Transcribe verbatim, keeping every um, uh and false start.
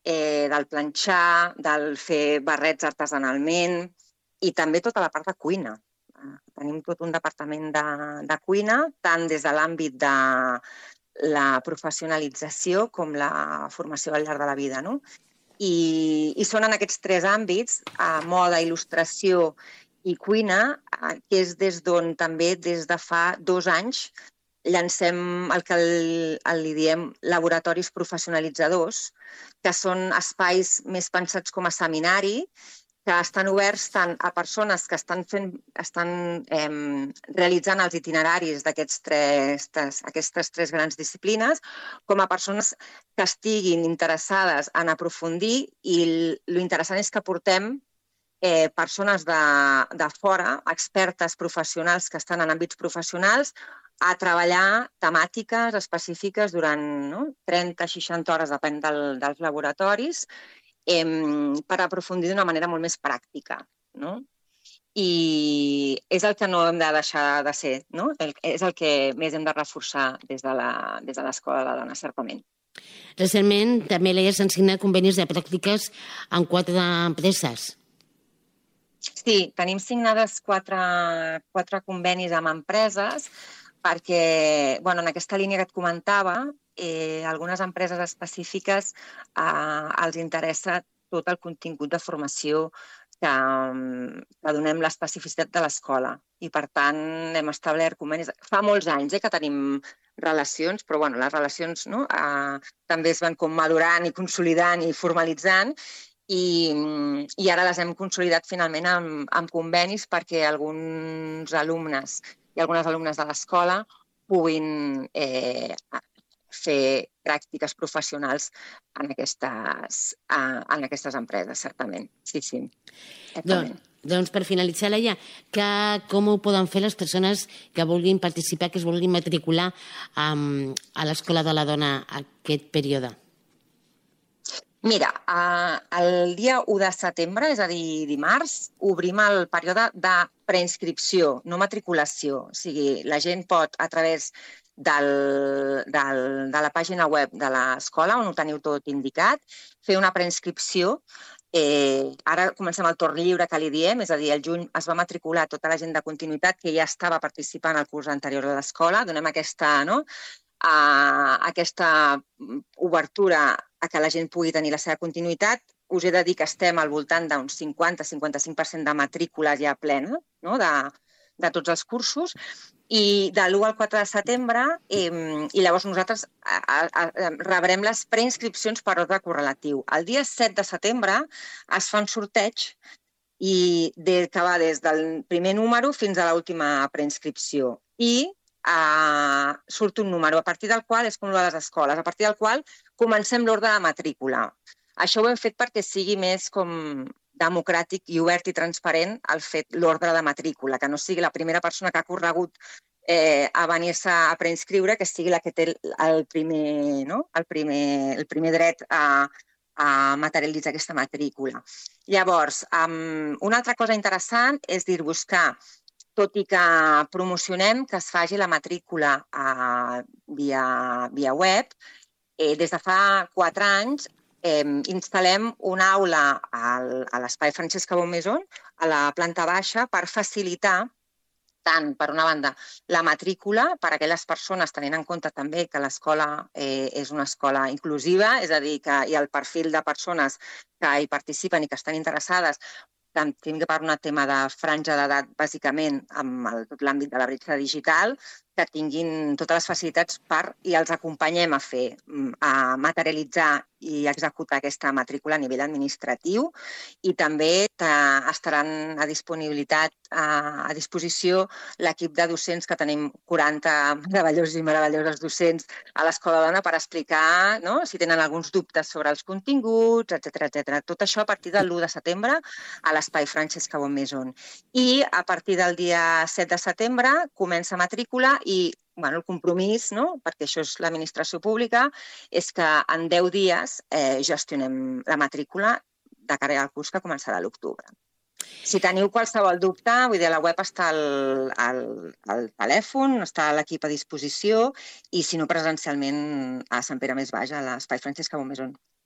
eh, del planxar, del fer barrets artesanalment i també tota la part de cuina. Tenim tot un departament de, de cuina, tant des de l'àmbit de la professionalització com la formació al llarg de la vida, no? I, i són en aquests tres àmbits, a moda, il·lustració i cuina, que és des d'on també des de fa dos anys llancem el que li diem laboratoris professionalitzadors, que són espais més pensats com a seminari, que estan oberts tant a persones que estan, fent, estan eh, realitzant els itineraris d'aquestes tres grans disciplines, com a persones que estiguin interessades en aprofundir, i l'interessant és que portem eh, persones de, de fora, expertes professionals que estan en àmbits professionals, a treballar temàtiques específiques durant no? trenta a seixanta hores, depèn del, dels laboratoris, eh, per aprofundir d'una manera molt més pràctica. No? I és el que no hem de deixar de ser, no? el, és el que més hem de reforçar des de l'Escola de la Dona, certament. Recentment també l'E I A s'han signat convenis de pràctiques amb quatre empreses. Sí, tenim signades quatre, quatre convenis amb empreses, perquè bueno, en aquesta línia que et comentava, eh, algunes empreses específiques eh, els interessa tot el contingut de formació que, que donem l'especificitat de l'escola. I, per tant, hem establert convenis. Fa molts anys eh, que tenim relacions, però bueno, les relacions no, eh, també es van com madurant i consolidant i formalitzant, i, i ara les hem consolidat finalment amb, amb convenis perquè alguns alumnes i algunes alumnes de l'escola puguin eh, fer pràctiques professionals en aquestes, en aquestes empreses, certament. Sí, sí. Doncs, doncs per finalitzar, Laia, que, com ho poden fer les persones que vulguin participar, que es vulguin matricular um, a l'Escola de la Dona aquest període? Mira, el dia u de setembre, és a dir, dimarts, obrim el període de preinscripció, no matriculació. O sigui, la gent pot, a través del, del, de la pàgina web de l'escola, on ho teniu tot indicat, fer una preinscripció. Eh, ara comencem el torn lliure, que li diem, és a dir, el juny es va matricular tota la gent de continuïtat que ja estava participant al curs anterior a l'escola. Donem aquesta, no? a aquesta obertura a que la gent pugui tenir la seva continuïtat. Us he de dir que estem al voltant d'un cinquanta a cinquanta-cinc per cent de matrícula ja plena, no? de, de tots els cursos, i de l'u al quatre de setembre, eh, i llavors nosaltres a, a, a, rebrem les preinscripcions per ordre correlatiu. El dia set de setembre es fa un sorteig i de, que va des del primer número fins a l'última preinscripció. I Uh, surt un número, a partir del qual, és com a les escoles, a partir del qual comencem l'ordre de matrícula. Això ho hem fet perquè sigui més com democràtic i obert i transparent el fet l'ordre de matrícula, que no sigui la primera persona que ha corregut eh, a venir-se a preinscriure, que sigui la que té el primer, no? el primer, el primer dret a, a materialitzar aquesta matrícula. Llavors, um, una altra cosa interessant és dir-vos que tot i que promocionem que es faci la matrícula eh, via, via web, eh, des de fa quatre anys eh, instal·lem una aula al, a l'espai Francesca Bonnemaison, a la planta baixa, per facilitar tant, per una banda, la matrícula per a aquelles persones, tenint en compte també que l'escola eh, és una escola inclusiva, és a dir, que hi ha el perfil de persones que hi participen i que estan interessades, tant tinc per un tema de franja d'edat, bàsicament, amb el, tot l'àmbit de la bretxa digital, que tinguin totes les facilitats per, i els acompanyem a fer, a materialitzar i executar aquesta matrícula a nivell administratiu, i també estaran a disponibilitat, a, a disposició l'equip de docents, que tenim quaranta meravellosos i meravelloses docents a l'Escola Dona per explicar, no?, si tenen alguns dubtes sobre els continguts, etcètera, etcètera. Tot això a partir de l'u de setembre a l'espai Francesca Bonnemaison. I a partir del dia set de setembre comença matrícula i bueno, el compromís, no?, perquè això és l'administració pública, és que en deu dies eh, gestionem la matrícula de cara al curs que començarà a l'octubre. Si teniu qualsevol dubte, vull dir, a la web està el, el, el telèfon, està l'equip a disposició, i si no presencialment a Sant Pere Més Baix, a l'espai Francesca Bonnemaison.